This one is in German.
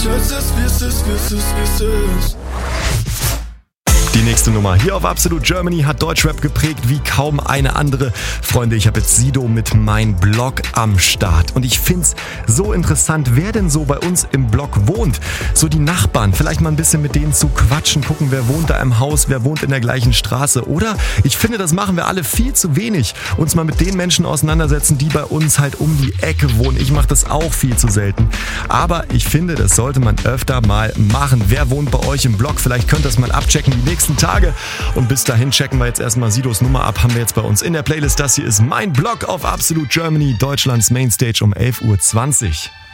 ich weiß es, wie es ist, wie es ist, wie es ist. Die nächste Nummer hier auf Absolute Germany hat Deutschrap geprägt wie kaum eine andere. Freunde, ich habe jetzt Sido mit Mein Blog am Start. Und ich find's so interessant, wer denn so bei uns im Block wohnt. So die Nachbarn, vielleicht mal ein bisschen mit denen zu quatschen, gucken, wer wohnt da im Haus, wer wohnt in der gleichen Straße. Oder, ich finde, das machen wir alle viel zu wenig. Uns mal mit den Menschen auseinandersetzen, die bei uns halt um die Ecke wohnen. Ich mache das auch viel zu selten. Aber ich finde, das sollte man öfter mal machen. Wer wohnt bei euch im Block? Vielleicht könnt ihr das mal abchecken die nächsten Tage. Und bis dahin checken wir jetzt erstmal Sidos Nummer ab. Haben wir jetzt bei uns in der Playlist. Das hier ist Mein Blog auf Absolute Germany, Deutschlands Mainstage um 11.20 Uhr.